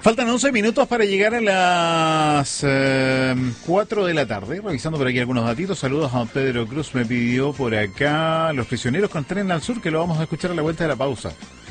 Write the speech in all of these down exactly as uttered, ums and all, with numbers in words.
Faltan once minutos para llegar a las eh, cuatro de la tarde. Revisando por aquí algunos datitos. Saludos a Pedro Cruz. Me pidió por acá Los Prisioneros con Tren al Sur, que lo vamos a escuchar a la vuelta de la pausa.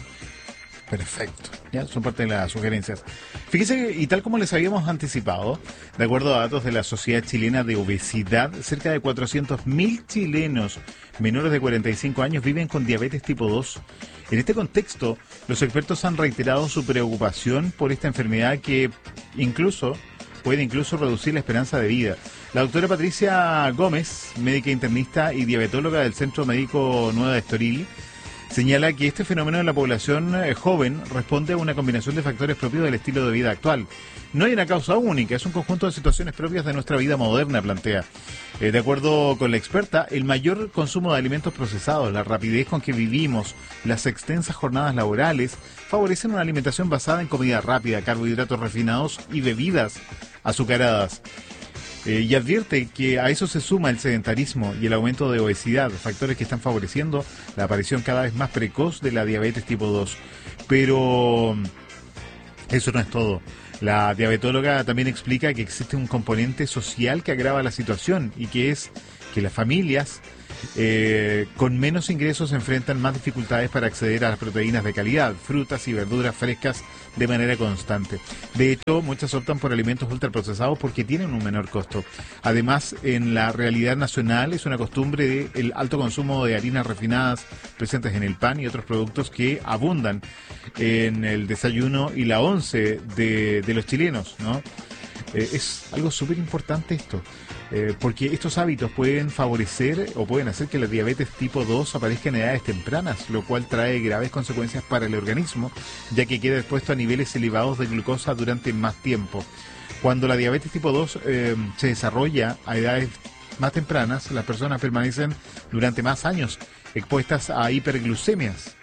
Perfecto. Ya son parte de las sugerencias. Fíjense, y tal como les habíamos anticipado, de acuerdo a datos de la Sociedad Chilena de Obesidad, cerca de cuatrocientos mil chilenos menores de cuarenta y cinco años viven con diabetes tipo dos. En este contexto, los expertos han reiterado su preocupación por esta enfermedad que incluso puede incluso reducir la esperanza de vida. La doctora Patricia Gómez, médica internista y diabetóloga del Centro Médico Nueva de Estoril, señala que este fenómeno en la población eh, joven responde a una combinación de factores propios del estilo de vida actual. No hay una causa única, es un conjunto de situaciones propias de nuestra vida moderna, plantea. Eh, de acuerdo con la experta, el mayor consumo de alimentos procesados, la rapidez con que vivimos, las extensas jornadas laborales, favorecen una alimentación basada en comida rápida, carbohidratos refinados y bebidas azucaradas. Eh, y advierte que a eso se suma el sedentarismo y el aumento de obesidad, factores que están favoreciendo la aparición cada vez más precoz de la diabetes tipo dos. Pero eso no es todo. La diabetóloga también explica que existe un componente social que agrava la situación y que es que las familias eh, con menos ingresos enfrentan más dificultades para acceder a las proteínas de calidad, frutas y verduras frescas de manera constante. De hecho, muchas optan por alimentos ultraprocesados porque tienen un menor costo. Además, en la realidad nacional es una costumbre el alto consumo de harinas refinadas presentes en el pan y otros productos que abundan en el desayuno y la once de, de los chilenos, ¿no? Eh, es algo súper importante esto. Eh, porque estos hábitos pueden favorecer o pueden hacer que la diabetes tipo dos aparezca en edades tempranas, lo cual trae graves consecuencias para el organismo, ya que queda expuesto a niveles elevados de glucosa durante más tiempo. Cuando la diabetes tipo dos eh, se desarrolla a edades más tempranas, las personas permanecen durante más años expuestas a hiperglucemias,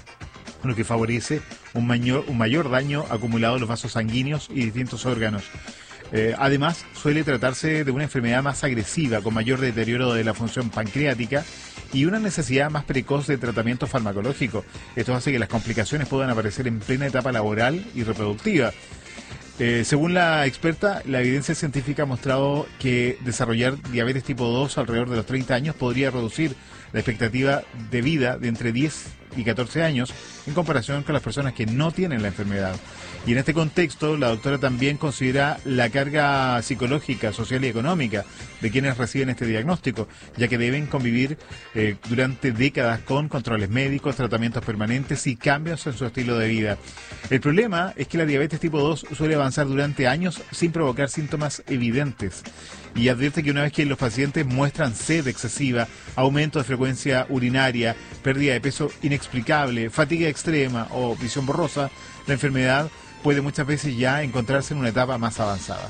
lo que favorece un mayor, un mayor daño acumulado en los vasos sanguíneos y distintos órganos. Eh, además, suele tratarse de una enfermedad más agresiva, con mayor deterioro de la función pancreática y una necesidad más precoz de tratamiento farmacológico. Esto hace que las complicaciones puedan aparecer en plena etapa laboral y reproductiva. Eh, según la experta, la evidencia científica ha mostrado que desarrollar diabetes tipo dos alrededor de los treinta años podría reducir la expectativa de vida de entre diez y catorce años en comparación con las personas que no tienen la enfermedad. Y en este contexto, la doctora también considera la carga psicológica, social y económica de quienes reciben este diagnóstico, ya que deben convivir eh, durante décadas con controles médicos, tratamientos permanentes y cambios en su estilo de vida. El problema es que la diabetes tipo dos suele avanzar durante años sin provocar síntomas evidentes. Y advierte que una vez que los pacientes muestran sed excesiva, aumento de frecuencia urinaria, pérdida de peso inexplicable, fatiga extrema o visión borrosa, la enfermedad puede muchas veces ya encontrarse en una etapa más avanzada.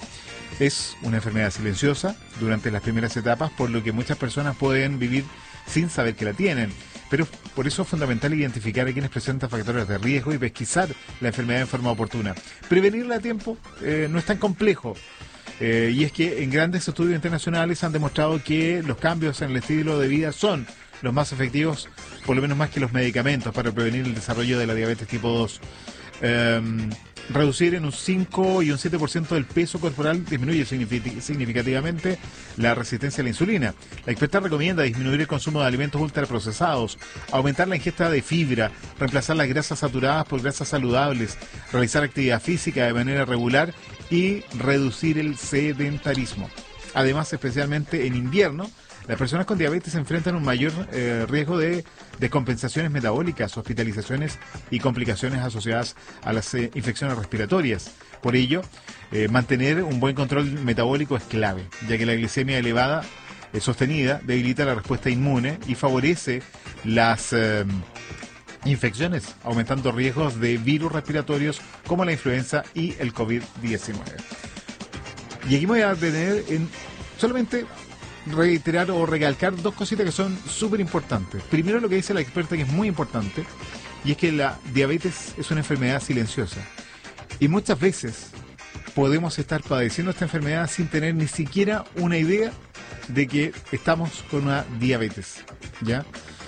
Es una enfermedad silenciosa durante las primeras etapas, por lo que muchas personas pueden vivir sin saber que la tienen. Pero por eso es fundamental identificar a quienes presentan factores de riesgo y pesquisar la enfermedad en forma oportuna. Prevenirla a tiempo eh, no es tan complejo. Eh, y es que en grandes estudios internacionales han demostrado que los cambios en el estilo de vida son los más efectivos, por lo menos más que los medicamentos, para prevenir el desarrollo de la diabetes tipo dos. Eh, reducir en un cinco y un siete por ciento del peso corporal disminuye significativamente la resistencia a la insulina. La experta recomienda disminuir el consumo de alimentos ultraprocesados, aumentar la ingesta de fibra, reemplazar las grasas saturadas por grasas saludables, realizar actividad física de manera regular y reducir el sedentarismo. Además, especialmente en invierno, las personas con diabetes enfrentan un mayor eh, riesgo de descompensaciones metabólicas, hospitalizaciones y complicaciones asociadas a las eh, infecciones respiratorias. Por ello, eh, mantener un buen control metabólico es clave, ya que la glicemia elevada eh, sostenida debilita la respuesta inmune y favorece las eh, infecciones, aumentando riesgos de virus respiratorios como la influenza y el COVID diecinueve. Y aquí me voy a detener en solamente reiterar o recalcar dos cositas que son súper importantes. Primero, lo que dice la experta, que es muy importante, y es que la diabetes es una enfermedad silenciosa. Y muchas veces podemos estar padeciendo esta enfermedad sin tener ni siquiera una idea de que estamos con una diabetes, ¿ya?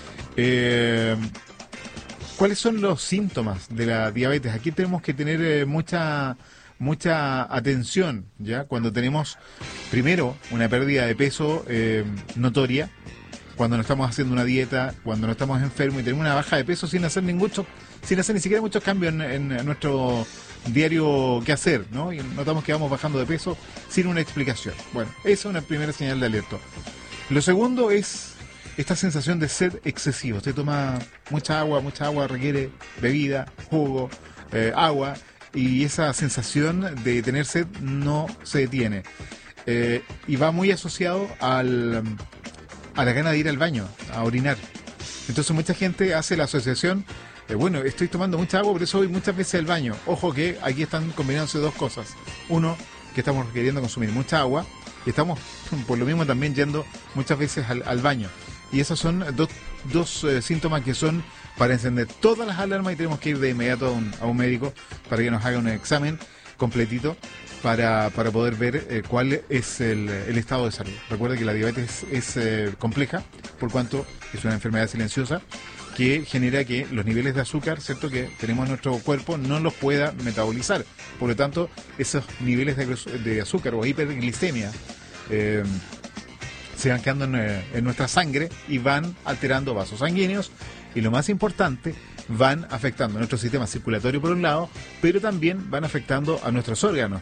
Eh, ¿Cuáles son los síntomas de la diabetes? Aquí tenemos que tener eh, mucha mucha atención, ¿ya? Cuando tenemos, primero, una pérdida de peso eh, notoria, cuando no estamos haciendo una dieta, cuando no estamos enfermos y tenemos una baja de peso sin hacer ningún, sin hacer ni siquiera muchos cambios en, en nuestro diario quehacer, ¿no? Y notamos que vamos bajando de peso sin una explicación. Bueno, esa es una primera señal de alerta. Lo segundo es esta sensación de sed excesivo. Usted toma mucha agua, mucha agua requiere bebida, jugo, eh, agua, y esa sensación de tener sed no se detiene. Eh, y va muy asociado al, a la gana de ir al baño, a orinar. Entonces mucha gente hace la asociación, eh, bueno, estoy tomando mucha agua, por eso voy muchas veces al baño. Ojo que aquí están combinándose dos cosas. Uno, que estamos queriendo consumir mucha agua, y estamos por lo mismo también yendo muchas veces al, al baño. Y esos son dos, dos eh, síntomas que son para encender todas las alarmas, y tenemos que ir de inmediato a un, a un médico para que nos haga un examen completito para, para poder ver eh, cuál es el, el estado de salud. Recuerda que la diabetes es eh, compleja, por cuanto es una enfermedad silenciosa que genera que los niveles de azúcar, ¿cierto?, que tenemos en nuestro cuerpo no los pueda metabolizar. Por lo tanto, esos niveles de, de azúcar o hiperglicemia eh, se van quedando en, en nuestra sangre y van alterando vasos sanguíneos, y lo más importante, van afectando nuestro sistema circulatorio por un lado, pero también van afectando a nuestros órganos,